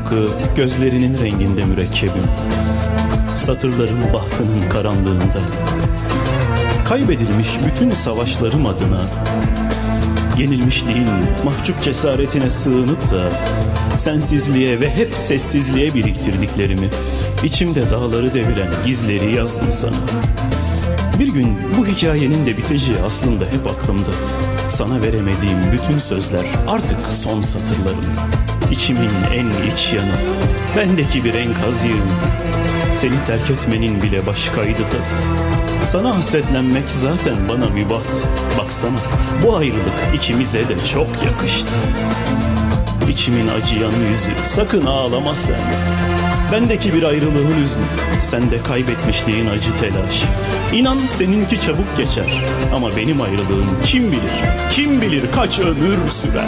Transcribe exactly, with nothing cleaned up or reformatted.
tıpkı gözlerinin renginde mürekkebim. Satırlarım bahtının karanlığında. Kaybedilmiş bütün savaşlarım adına, yenilmişliğin mahcup cesaretine sığınıp da sensizliğe ve hep sessizliğe biriktirdiklerimi, içimde dağları deviren gizleri yazdım sana. Bir gün bu hikayenin de biteceği aslında hep aklımda. Sana veremediğim bütün sözler artık son satırlarımda. İçimin en iç yanı, bendeki bir enkaz yığını. Seni terk etmenin bile başkaydı tadı. Sana hasretlenmek zaten bana mübaht. Baksana, bu ayrılık ikimize de çok yakıştı. İçimin acıyan yüzü, sakın ağlama sen. Bendeki bir ayrılığın hüznü, sende kaybetmişliğin acı telaş. İnan seninki çabuk geçer ama benim ayrılığım kim bilir, kim bilir kaç ömür sürer.